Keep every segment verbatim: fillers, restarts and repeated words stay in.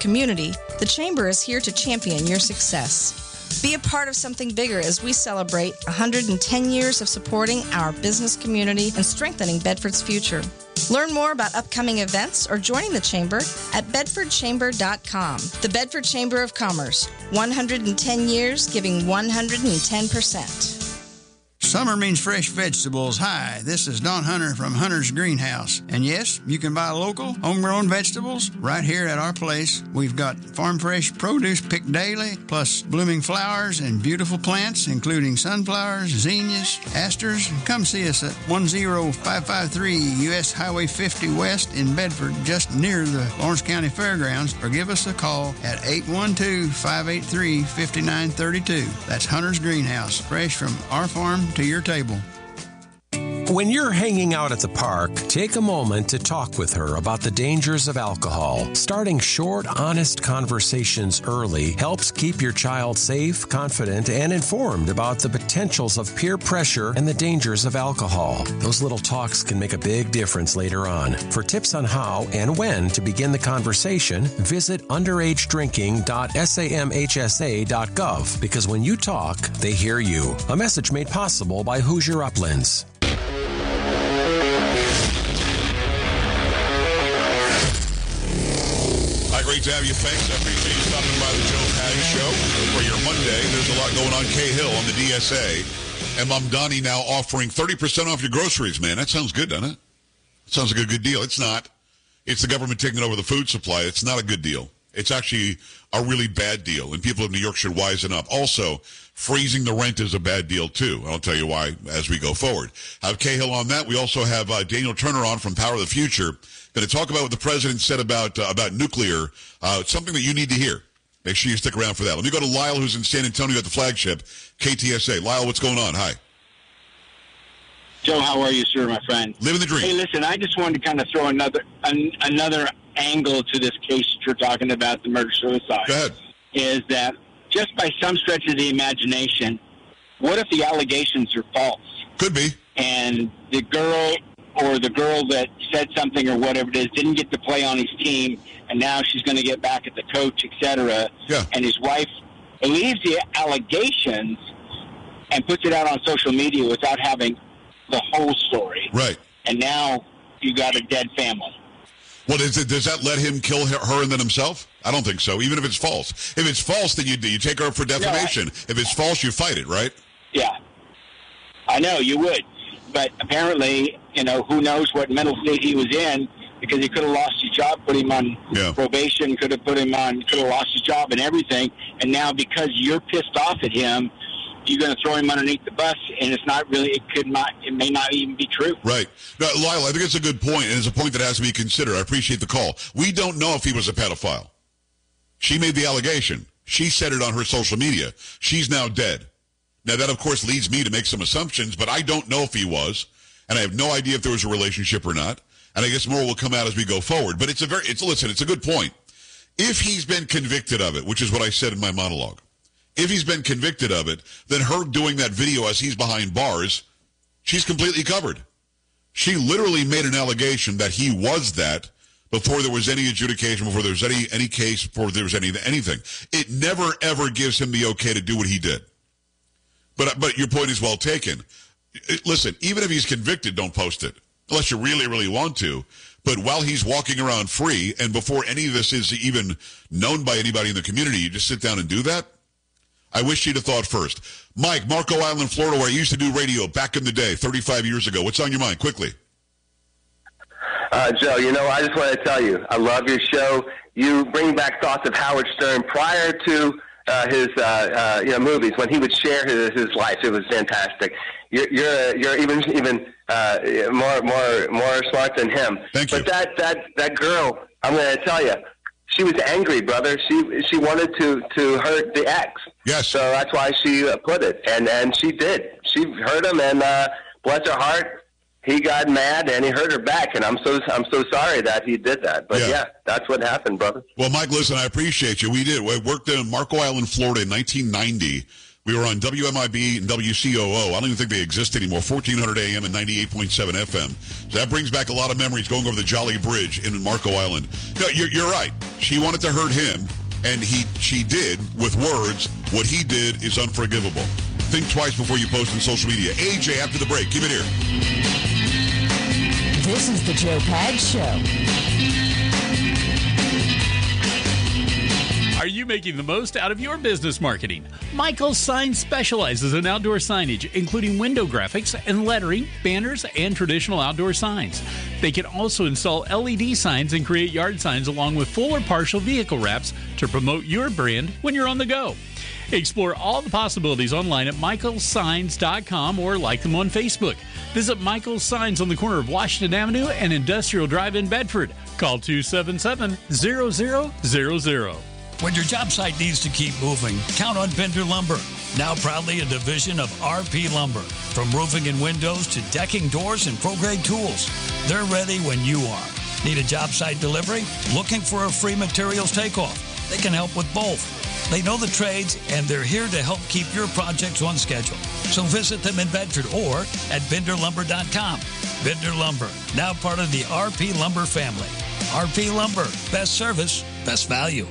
community, the Chamber is here to champion your success. Be a part of something bigger as we celebrate one hundred ten years of supporting our business community and strengthening Bedford's future. Learn more about upcoming events or joining the Chamber at bedford chamber dot com. The Bedford Chamber of Commerce, one hundred ten years giving one hundred ten percent. Summer means fresh vegetables. Hi, this is Don Hunter from Hunter's Greenhouse. And yes, you can buy local, homegrown vegetables right here at our place. We've got farm fresh produce picked daily, plus blooming flowers and beautiful plants, including sunflowers, zinnias, asters. Come see us at one oh five five three U S Highway fifty West in Bedford, just near the Lawrence County Fairgrounds, or give us a call at eight one two, five eight three, five nine three two. That's Hunter's Greenhouse, fresh from our farm to your table. When you're hanging out at the park, take a moment to talk with her about the dangers of alcohol. Starting short, honest conversations early helps keep your child safe, confident, and informed about the potentials of peer pressure and the dangers of alcohol. Those little talks can make a big difference later on. For tips on how and when to begin the conversation, visit underage drinking dot samhsa dot gov, because when you talk, they hear you. A message made possible by Hoosier Uplands. Great to have you, thanks. I appreciate you stopping by the Joe Pags Show for your Monday. There's a lot going on. Cahill on the D S A. And Mamdani now offering thirty percent off your groceries, man. That sounds good, doesn't it? Sounds like a good deal. It's not. It's the government taking over the food supply. It's not a good deal. It's actually a really bad deal, and people of New York should wisen up. Also, freezing the rent is a bad deal, too. I'll tell you why as we go forward. Have Cahill on that. We also have uh, Daniel Turner on from Power of the Future. Going to talk about what the president said about uh, about nuclear. Uh, it's something that you need to hear. Make sure you stick around for that. Let me go to Lyle, who's in San Antonio at the flagship, K T S A. Lyle, what's going on? Hi. Joe, how are you, sir, my friend? Living the dream. Hey, listen, I just wanted to kind of throw another an, another angle to this case that you're talking about, the murder-suicide. Go ahead. Is that just by some stretch of the imagination, what if the allegations are false? Could be. And the girl or the girl that said something or whatever it is didn't get to play on his team, and now she's going to get back at the coach, et cetera. Yeah. And his wife believes the allegations and puts it out on social media without having the whole story. Right. And now you got a dead family. Well, does, it, does that let him kill her, her and then himself? I don't think so, even if it's false. If it's false, then you you take her up for defamation. Yeah, I, if it's false, you fight it, right? Yeah. I know, you would. But apparently, you know, who knows what mental state he was in, because he could have lost his job, put him on yeah. probation, could have put him on, could have lost his job and everything. And now because you're pissed off at him, you're going to throw him underneath the bus, and it's not really, it could not, it may not even be true. Right. Now, Lyle, I think it's a good point, and it's a point that has to be considered. I appreciate the call. We don't know if he was a pedophile. She made the allegation. She said it on her social media. She's now dead. Now, that, of course, leads me to make some assumptions, but I don't know if he was, and I have no idea if there was a relationship or not, and I guess more will come out as we go forward. But it's a very, it's listen, it's a good point. If he's been convicted of it, which is what I said in my monologue, if he's been convicted of it, then her doing that video as he's behind bars, she's completely covered. She literally made an allegation that he was that before there was any adjudication, before there was any, any case, before there was any anything. It never, ever gives him the okay to do what he did. But but your point is well taken. Listen, even if he's convicted, don't post it. Unless you really, really want to. But while he's walking around free, and before any of this is even known by anybody in the community, you just sit down and do that? I wish she'd have thought first. Mike, Marco Island, Florida, where I used to do radio back in the day, thirty-five years ago. What's on your mind? Quickly. Uh, Joe, you know, I just want to tell you, I love your show. You bring back thoughts of Howard Stern prior to uh, his uh, uh, you know, movies, when he would share his, his life. It was fantastic. You're you're, you're even even uh, more more more smart than him. Thank you. But that, that, that girl, I'm going to tell you, she was angry, brother. She she wanted to, to hurt the ex. Yes. So that's why she uh, put it, and and she did. She hurt him, and uh, bless her heart, he got mad and he hurt her back. And I'm so I'm so sorry that he did that. But yeah, yeah that's what happened, brother. Well, Mike, listen, I appreciate you. We did. We worked in Marco Island, Florida, in nineteen ninety. We were on W M I B and W C O O. I don't even think they exist anymore. fourteen hundred A M and ninety-eight point seven F M. So that brings back a lot of memories going over the Jolly Bridge in Marco Island. No, you're, you're right. She wanted to hurt him, and he she did with words. What he did is unforgivable. Think twice before you post on social media. A J, after the break. Keep it here. This is the Joe Pags Show. Are you making the most out of your business marketing? Michael's Signs specializes in outdoor signage, including window graphics and lettering, banners, and traditional outdoor signs. They can also install L E D signs and create yard signs along with full or partial vehicle wraps to promote your brand when you're on the go. Explore all the possibilities online at michaels signs dot com or like them on Facebook. Visit Michael's Signs on the corner of Washington Avenue and Industrial Drive in Bedford. Call two seven seven, zero zero zero zero. When your job site needs to keep moving, count on Bender Lumber. Now proudly a division of R P Lumber. From roofing and windows to decking, doors, and pro-grade tools. They're ready when you are. Need a job site delivery? Looking for a free materials takeoff? They can help with both. They know the trades, and they're here to help keep your projects on schedule. So visit them in Bedford or at bender lumber dot com. Bender Lumber, now part of the R P Lumber family. R P Lumber, best service, best value.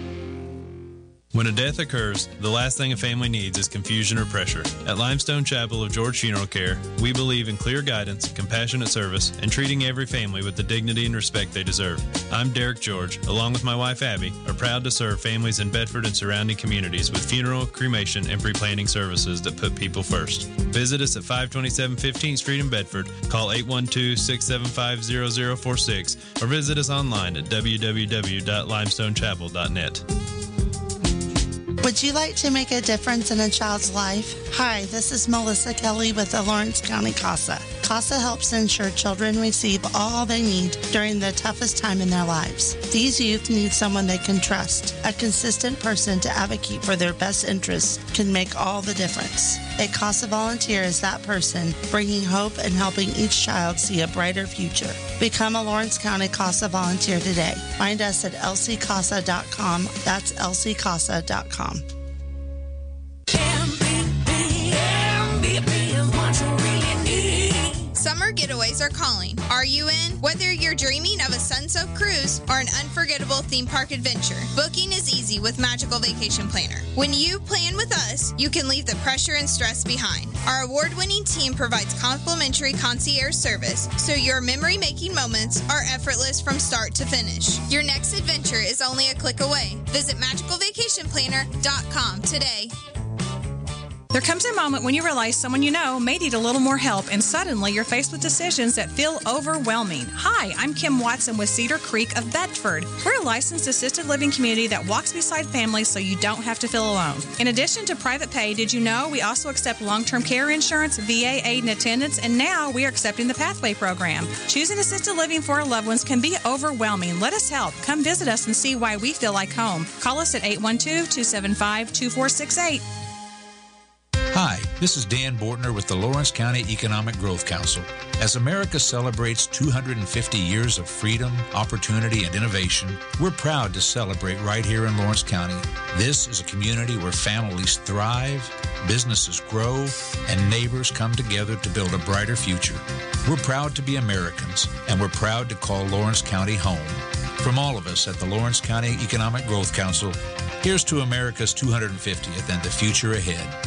When a death occurs, the last thing a family needs is confusion or pressure. At Limestone Chapel of George Funeral Care, we believe in clear guidance, compassionate service, and treating every family with the dignity and respect they deserve. I'm Derek George, along with my wife Abby, are proud to serve families in Bedford and surrounding communities with funeral, cremation, and pre-planning services that put people first. Visit us at five twenty-seven fifteenth Street in Bedford, call eight one two, six seven five, zero zero four six, or visit us online at w w w dot limestone chapel dot net. Would you like to make a difference in a child's life? Hi, this is Melissa Kelly with the Lawrence County CASA. CASA helps ensure children receive all they need during the toughest time in their lives. These youth need someone they can trust. A consistent person to advocate for their best interests can make all the difference. A CASA volunteer is that person, bringing hope and helping each child see a brighter future. Become a Lawrence County CASA volunteer today. Find us at l c casa dot com. That's l c casa dot com. Summer getaways are calling. Are you in? Whether you're dreaming of a sun-soaked cruise or an unforgettable theme park adventure, booking is easy with Magical Vacation Planner. When you plan with us, you can leave the pressure and stress behind. Our award-winning team provides complimentary concierge service, so your memory-making moments are effortless from start to finish. Your next adventure is only a click away. Visit magical vacation planner dot com today. There comes a moment when you realize someone you know may need a little more help, and suddenly you're faced with decisions that feel overwhelming. Hi, I'm Kim Watson with Cedar Creek of Bedford. We're a licensed assisted living community that walks beside families so you don't have to feel alone. In addition to private pay, did you know we also accept long-term care insurance, V A aid and attendance, and now we are accepting the Pathway program. Choosing assisted living for our loved ones can be overwhelming. Let us help. Come visit us and see why we feel like home. Call us at eight one two, two seven five, two four six eight. Hi, this is Dan Bortner with the Lawrence County Economic Growth Council. As America celebrates two hundred fifty years of freedom, opportunity, and innovation, we're proud to celebrate right here in Lawrence County. This is a community where families thrive, businesses grow, and neighbors come together to build a brighter future. We're proud to be Americans, and we're proud to call Lawrence County home. From all of us at the Lawrence County Economic Growth Council, here's to America's two hundred fiftieth and the future ahead.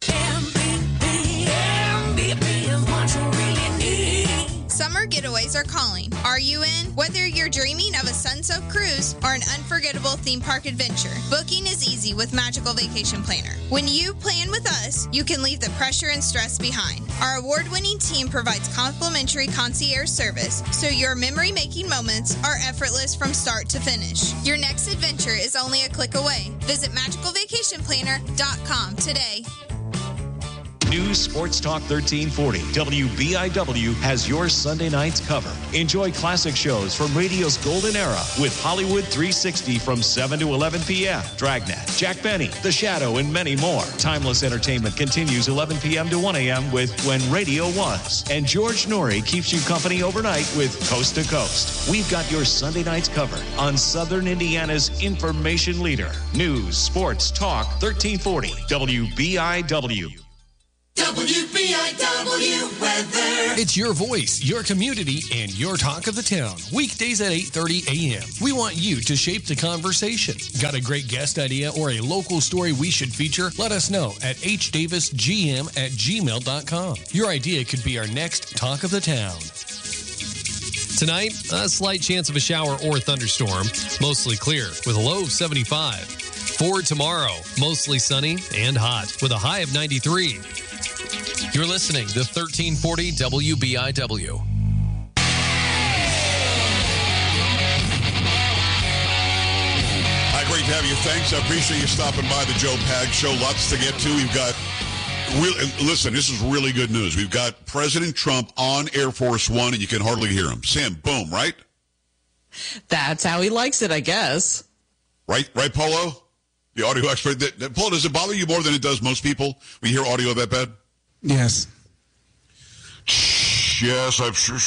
Summer getaways are calling. Are you in? Whether you're dreaming of a sun-soaked cruise or an unforgettable theme park adventure, booking is easy with Magical Vacation Planner. When you plan with us, you can leave the pressure and stress behind. Our award-winning team provides complimentary concierge service, so your memory-making moments are effortless from start to finish. Your next adventure is only a click away. Visit magical vacation planner dot com today. News Sports Talk thirteen forty, W B I W has your Sunday nights covered. Enjoy classic shows from radio's golden era with Hollywood three sixty from seven to eleven p.m., Dragnet, Jack Benny, The Shadow, and many more. Timeless entertainment continues eleven p.m. to one a.m. with When Radio Was. And George Norrie keeps you company overnight with Coast to Coast. We've got your Sunday nights covered on Southern Indiana's information leader. News, Sports, Talk, thirteen forty, W B I W. W B I W weather. It's your voice, your community, and your talk of the town. Weekdays at eight thirty a.m. We want you to shape the conversation. Got a great guest idea or a local story we should feature? Let us know at h davis g m at gmail dot com. Your idea could be our next talk of the town. Tonight, a slight chance of a shower or thunderstorm. Mostly clear with a low of seventy-five. For tomorrow, mostly sunny and hot with a high of ninety-three. You're listening to thirteen forty W B I W. Hi, great to have you. Thanks. I appreciate you stopping by the Joe Pags Show. Lots to get to. We've got, really, listen, this is really good news. We've got President Trump on Air Force One, and you can hardly hear him. Sam, boom, right? That's how he likes it, I guess. Right, right, Polo? The audio expert. Polo, does it bother you more than it does most people when you hear audio that bad? Yes. Yes, I'm sure.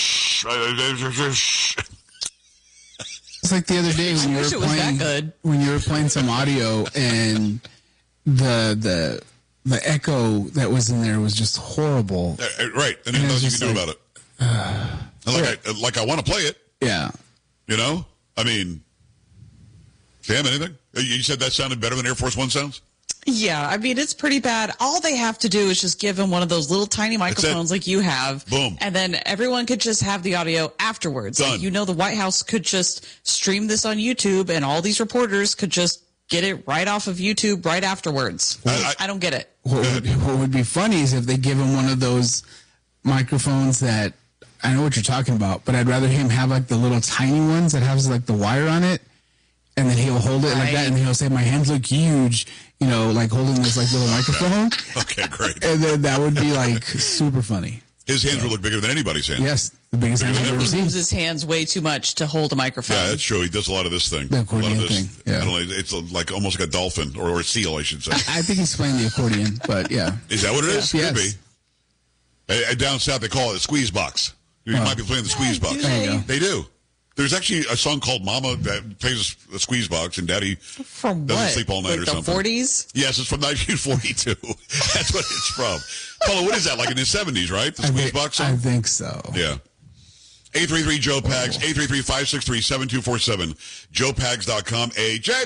It's like the other day when you were playing when you were playing some audio and the the the echo that was in there was just horrible. Uh, right, and there's nothing you can do like, about it. Uh, like I like I want to play it. Yeah. You know, I mean, Sam, anything? You said that sounded better than Air Force One sounds? Yeah, I mean, it's pretty bad. All they have to do is just give him one of those little tiny microphones like you have. Boom. And then everyone could just have the audio afterwards. Done. Like, you know, the White House could just stream this on YouTube and all these reporters could just get it right off of YouTube right afterwards. I, I, I don't get it. What would, what would be funny is if they give him one of those microphones that, I know what you're talking about, but I'd rather him have like the little tiny ones that has like the wire on it. And then he'll hold it right. like that, and he'll say, "My hands look huge," you know, like holding this like little microphone. Okay, great. And then that would be like super funny. His hands would look bigger than anybody's hands. Yes, the biggest hands I've ever seen. He moves his hands way too much to hold a microphone. Yeah, that's true. He does a lot of this thing. The accordion a lot of this, thing. Yeah. I don't know, it's like almost like a dolphin or, or a seal, I should say. I think he's playing the accordion, but yeah. Is that what it is? Yes. Could be. Hey, down south, they call it a squeeze box. You oh. might be playing the squeeze box. There you go. They do. There's actually a song called Mama that plays a squeeze box, and Daddy from doesn't what? sleep all night like or the something. forties? Yes, it's from nineteen forty-two. That's what it's from. Paula, what is that, like in the seventies, right? The squeeze think, box song? I think so. Yeah. eight three three Joe Pags, eight three three, five six three, seven two four seven, joe pags dot com. A J.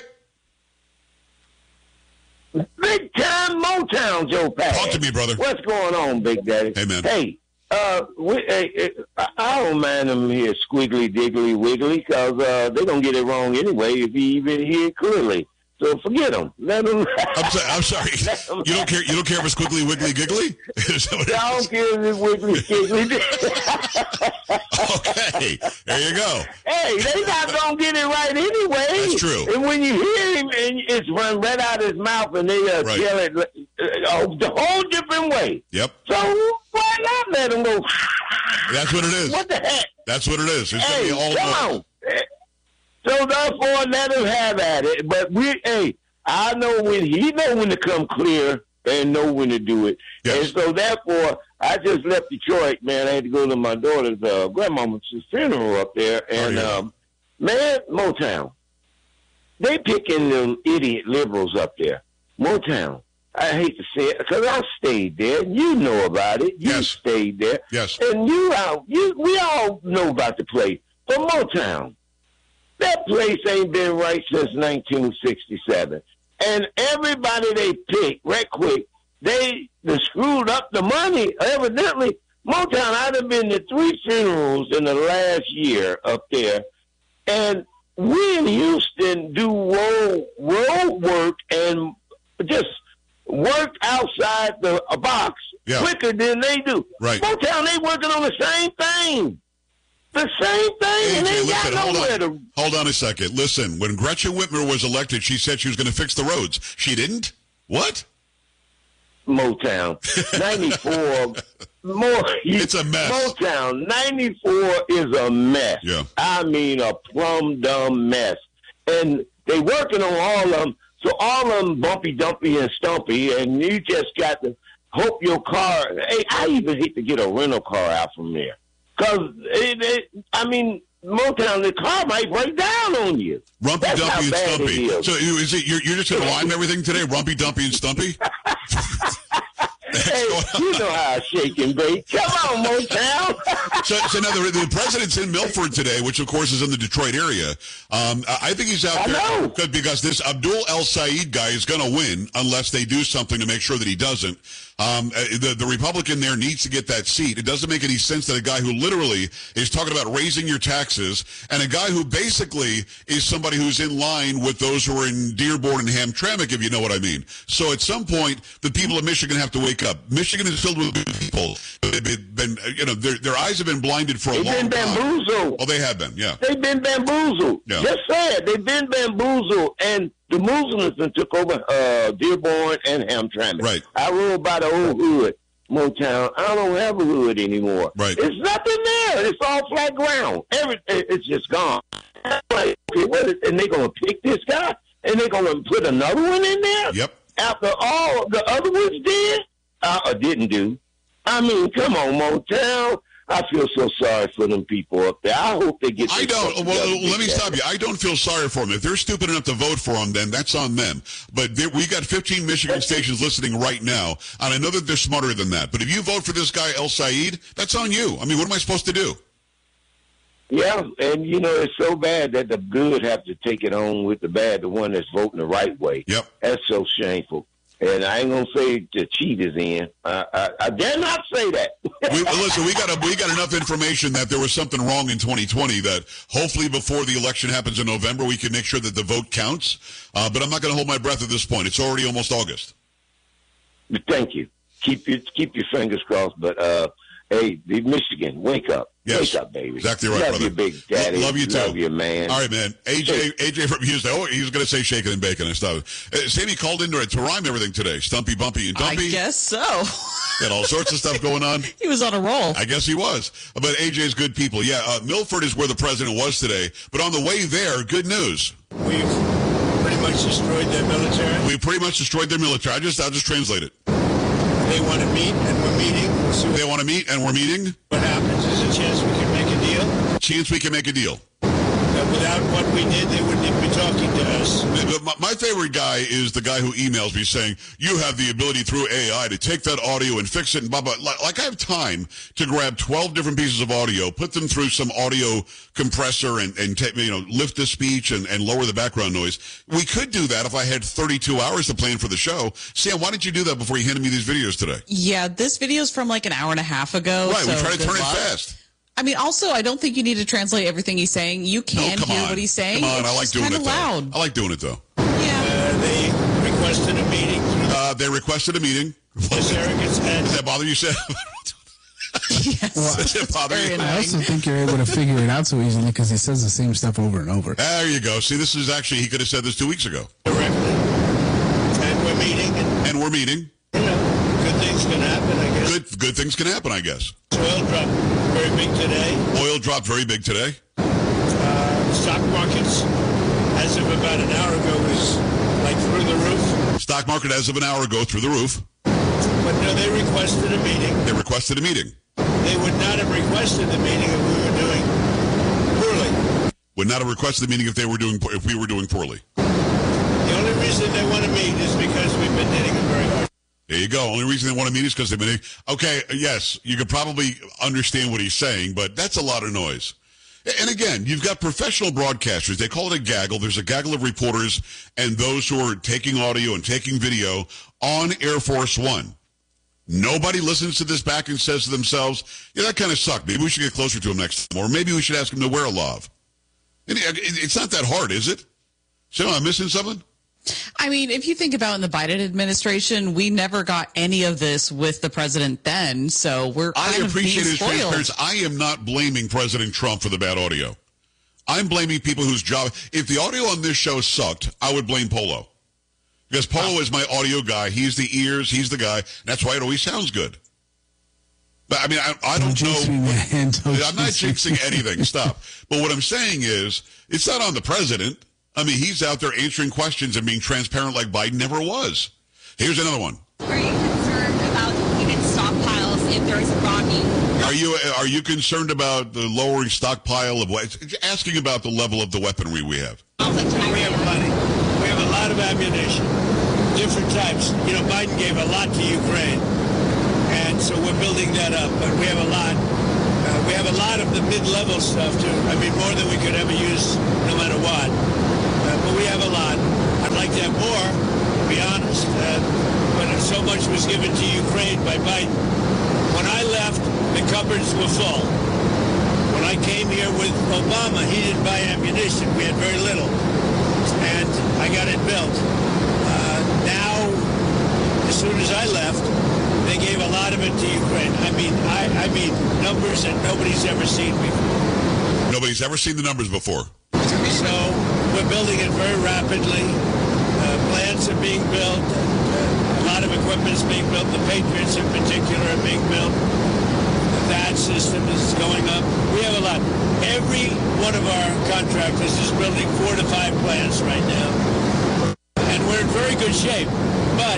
Big time Motown, Joe Pags. Talk to me, brother. What's going on, Big Daddy? Hey, man. Hey. Uh, we, uh, I don't mind them here squiggly, diggly, wiggly, because uh, they're going to get it wrong anyway if you even hear it clearly. So forget them. Let them. I'm, so, I'm sorry. You don't care. You don't care if it's squiggly, wiggly, giggly. Is that what it I don't care if it's wiggly, giggly. Okay, there you go. Hey, they not gonna get it right anyway. That's true. And when you hear him, and it's run right out his mouth, and they uh, right. tell it uh, the whole different way. Yep. So why not let them go? That's what it is. What the heck? That's what it is. It's hey, gonna be all come on. So therefore, let him have at it. But we, hey, I know when he know when to come clear and know when to do it. Yes. And so therefore, I just left Detroit, man. I had to go to my daughter's uh, grandmama's funeral up there, and oh, yeah. um, man, Motown. They picking them idiot liberals up there. Motown. I hate to say it because I stayed there. You know about it. You yes. stayed there. Yes. And you out. You we all know about the place. But Motown. That place ain't been right since nineteen sixty-seven. And everybody they picked, right quick, they, they screwed up the money. Evidently, Motown, I'd have been to three funerals in the last year up there. And we in Houston do road, road work and just work outside the a box yeah. quicker than they do. Right. Motown, they working on the same thing. The same thing, and they listen, got hold nowhere on. to... Hold on a second. Listen, when Gretchen Whitmer was elected, she said she was going to fix the roads. She didn't? What? Motown. ninety-four, more. It's a mess. Motown, ninety-four is a mess. Yeah. I mean, a plum dumb mess. And they working on all of them, so all of them bumpy, dumpy, and stumpy, and you just got to hope your car. Hey, I even hate to get a rental car out from there. Because, it, it, I mean, Motown, the car might break down on you. Rumpy, That's Dumpy, how and bad Stumpy. it is. So you- is it you're, you're just going to rhyme everything today? Rumpy, Dumpy, and Stumpy? Hey, you know how I shake and bake. Come on, Motown. so, so now the, the president's in Milford today, which of course is in the Detroit area. Um, I think he's out I there know. because- because this Abdul El Said guy is going to win unless they do something to make sure that he doesn't. Um, uh, the, the Republican there needs to get that seat. It doesn't make any sense that a guy who literally is talking about raising your taxes and a guy who basically is somebody who's in line with those who are in Dearborn and Hamtramck, if you know what I mean. So at some point, the people of Michigan have to wake up. Michigan is filled with good people. They've been, you know, their, their eyes have been blinded for a They've long been time. bamboozled. Oh, they have been, yeah. They've been bamboozled. Yeah. Just said, they've been bamboozled. And the Muslims that took over uh, Dearborn and Hamtramck. Right. I rode by the old hood, Motown. I don't have a hood anymore. Right. There's nothing there. It's all flat ground. Everything, it's just gone. I'm like, okay, what is, and they're going to pick this guy? And they're going to put another one in there? Yep. After all the other ones did? Uh, or didn't do? I mean, come on, Motown. I feel so sorry for them people up there. I hope they get. I don't. Well, let me stop you. I don't feel sorry for them. If they're stupid enough to vote for them, then that's on them. But there, we got fifteen Michigan stations listening right now, and I know that they're smarter than that. But if you vote for this guy El Said, that's on you. I mean, what am I supposed to do? Yeah, and you know it's so bad that the good have to take it on with the bad, the one that's voting the right way. Yep, that's so shameful. And I ain't gonna say the cheat is in. I, I, I dare not say that. we, listen, we got a, we got enough information that there was something wrong in twenty twenty. That hopefully before the election happens in November, we can make sure that the vote counts. Uh, but I'm not going to hold my breath at this point. It's already almost August. Thank you. Keep your keep your fingers crossed. But uh, hey, Michigan, wake up. Yes. Wake up, baby. Exactly right, love brother. you, big daddy. Love you too. Love you, man. All right, man. A J, A J from Houston. Oh, he was going to say shaking and bacon and stuff. Uh, Sammy called in to, to rhyme everything today. Stumpy, bumpy, and dumpy. I guess so. Got all sorts of stuff going on. He was on a roll. I guess he was. But A J's good people. Yeah, uh, Milford is where the president was today. But on the way there, good news. We've pretty much destroyed their military. We pretty much destroyed their military. I just, I'll just translate it. They want to meet, and we're meeting. We'll see what they want to meet, and we're meeting. What happens is a chance we can make a deal. Chance we can make a deal. But without what we did, they wouldn't even be talking to us. My, my favorite guy is the guy who emails me saying, you have the ability through A I to take that audio and fix it and blah, blah. Like I have time to grab twelve different pieces of audio, put them through some audio compressor and, and take, you know, lift the speech and, and lower the background noise. We could do that if I had thirty-two hours to plan for the show. Sam, why didn't you do that before you handed me these videos today? Yeah, this video's from like an hour and a half ago. Right, so we try to turn luck. it fast. I mean, also, I don't think you need to translate everything he's saying. You can no, hear on. what he's saying. Come on, it's I like just doing kind it of though. loud. I like doing it though. Yeah. Uh, they requested a meeting. Uh, they requested a meeting. The surrogates and Does that bother you, Sam? Yes. Well, Does it bother you? I also think you're able to figure it out so easily because he says the same stuff over and over. There you go. See, this is actually, he could have said this two weeks ago. Directly. And we're meeting. And, and we're meeting. You know, good things can happen, I guess. Good, good things can happen, I guess. Oil dropped very big today. Oil dropped very big today. Uh, stock markets, as of about an hour ago, was like through the roof. Stock market, as of an hour ago, through the roof. But no, they requested a meeting. They requested a meeting. They would not have requested the meeting if we were doing poorly. Would not have requested the meeting if they were doing if we were doing poorly. The only reason they want to meet is because we've been hitting them very hard. There you go. Only reason they want to meet is because they've been. Okay, yes, you could probably understand what he's saying, but that's a lot of noise. And again, you've got professional broadcasters. They call it a gaggle. There's a gaggle of reporters and those who are taking audio and taking video on Air Force One. Nobody listens to this back and says to themselves, yeah, that kind of sucked. Maybe we should get closer to him next time. Or maybe we should ask him to wear a lav. It's not that hard, is it? So am I missing something? I mean, if you think about in the Biden administration, we never got any of this with the president then, so we're kind I of being appreciate his spoiled. transparency. I am not blaming President Trump for the bad audio. I'm blaming people whose job... If the audio on this show sucked, I would blame Polo. Because Polo is my audio guy. He's the ears. He's the guy. That's why it always sounds good. But, I mean, I, I don't, don't know. Me, don't I'm not jinxing anything. Stop. But what I'm saying is, it's not on the president. I mean, he's out there answering questions and being transparent like Biden never was. Here's another one. Are you concerned about depleted stockpiles if there is a bombing? Are you are you concerned about the lowering stockpile of what? Asking about the level of the weaponry we have. We have plenty. We have a lot of ammunition, different types. You know, Biden gave a lot to Ukraine, and so we're building that up. But we have a lot. Uh, we have a lot of the mid-level stuff too. I mean, more than we could ever use, no matter what. Uh, but we have a lot. I'd like to have more, to be honest. Uh, but so much was given to Ukraine by Biden. When I left, the cupboards were full. When I came here with Obama, he didn't buy ammunition. We had very little. And I got it built. Uh, now, as soon as I left, they gave a lot of it to Ukraine. I mean, I, I mean, numbers that nobody's ever seen before. Nobody's ever seen the numbers before. So we're building it very rapidly. Uh, plants are being built. Uh, a lot of equipment's being built. The Patriots in particular are being built. The T H A D system is going up. We have a lot. Every one of our contractors is building four to five plants right now. And we're in very good shape. But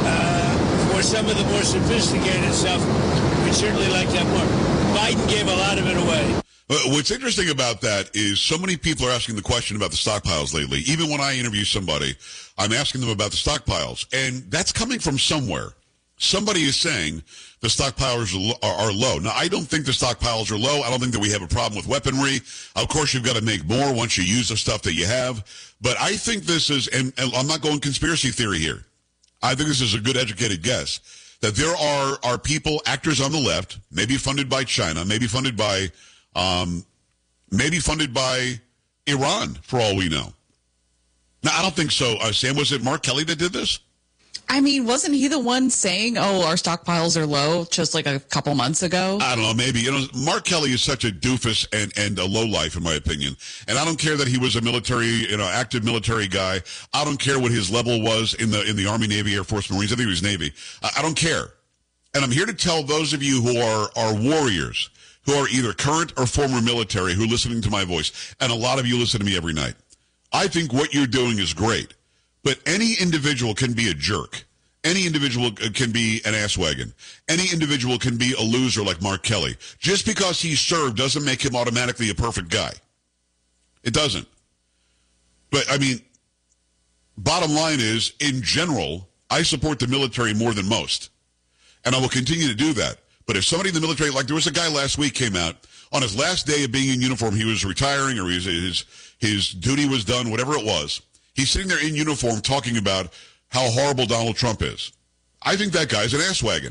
uh, for some of the more sophisticated stuff, we'd certainly like to have more. Biden gave a lot of it away. What's interesting about that is so many people are asking the question about the stockpiles lately. Even when I interview somebody, I'm asking them about the stockpiles. And that's coming from somewhere. Somebody is saying the stockpiles are low. Now, I don't think the stockpiles are low. I don't think that we have a problem with weaponry. Of course, you've got to make more once you use the stuff that you have. But I think this is, and, and I'm not going conspiracy theory here. I think this is a good educated guess, that there are, are people, actors on the left, maybe funded by China, maybe funded by Um, maybe funded by Iran, for all we know. Now, I don't think so. Uh, Sam, was it Mark Kelly that did this? I mean, wasn't he the one saying, oh, our stockpiles are low just like a couple months ago? I don't know, maybe. You know, Mark Kelly is such a doofus and, and a lowlife, in my opinion. And I don't care that he was a military, you know, active military guy. I don't care what his level was in the in the Army, Navy, Air Force, Marines. I think he was Navy. I, I don't care. And I'm here to tell those of you who are, are warriors, who are either current or former military, who are listening to my voice, and a lot of you listen to me every night. I think what you're doing is great, but any individual can be a jerk. Any individual can be an asswagon. Any individual can be a loser like Mark Kelly. Just because he served doesn't make him automatically a perfect guy. It doesn't. But, I mean, bottom line is, in general, I support the military more than most, and I will continue to do that. But if somebody in the military, like there was a guy last week came out, on his last day of being in uniform, he was retiring or his, his, his duty was done, whatever it was. He's sitting there in uniform talking about how horrible Donald Trump is. I think that guy's an asswagon.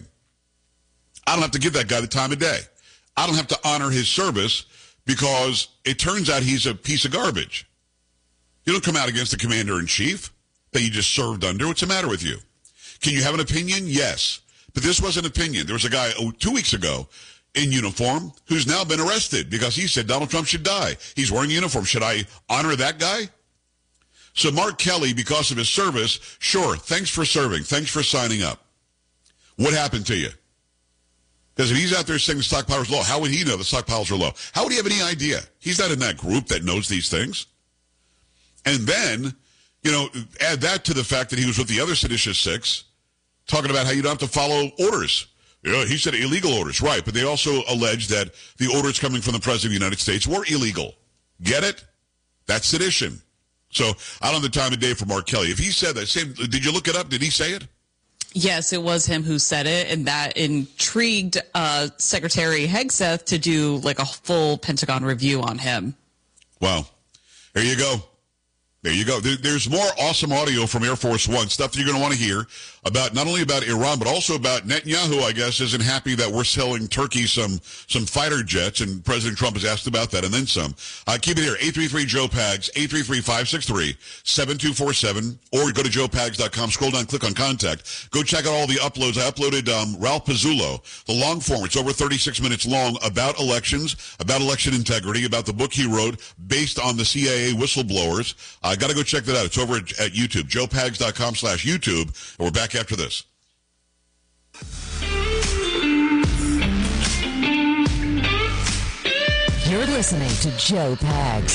I don't have to give that guy the time of day. I don't have to honor his service because it turns out he's a piece of garbage. You don't come out against the commander-in-chief that you just served under. What's the matter with you? Can you have an opinion? Yes. But this was an opinion. There was a guy oh, two weeks ago in uniform who's now been arrested because he said Donald Trump should die. He's wearing a uniform. Should I honor that guy? So Mark Kelly, because of his service, sure, thanks for serving. Thanks for signing up. What happened to you? Because if he's out there saying the stockpiles are low, how would he know the stockpiles are low? How would he have any idea? He's not in that group that knows these things. And then, you know, add that to the fact that he was with the other seditious six, talking about how you don't have to follow orders. You know, he said illegal orders, right, but they also allege that the orders coming from the President of the United States were illegal. Get it? That's sedition. So I don't have the time of day for Mark Kelly. If he said that, same, did you look it up? Did he say it? Yes, it was him who said it, and that intrigued uh, Secretary Hegseth to do like a full Pentagon review on him. Wow. There you go. There you go. There, there's more awesome audio from Air Force One, stuff that you're going to want to hear about, not only about Iran, but also about Netanyahu, I guess, isn't happy that we're selling Turkey some some fighter jets, and President Trump has asked about that, and then some. Uh, keep it here, eight three three, Joe Pags, eight three three, five six three, seven two four seven, or go to joe pags dot com, scroll down, click on Contact. Go check out all the uploads. I uploaded um, Ralph Pizzullo, the long form. It's over thirty-six minutes long, about elections, about election integrity, about the book he wrote based on the C I A whistleblowers. Uh, got to go check that out. It's over at, at YouTube, joe pags dot com slash YouTube, and we're back after this. You're listening to Joe Pags.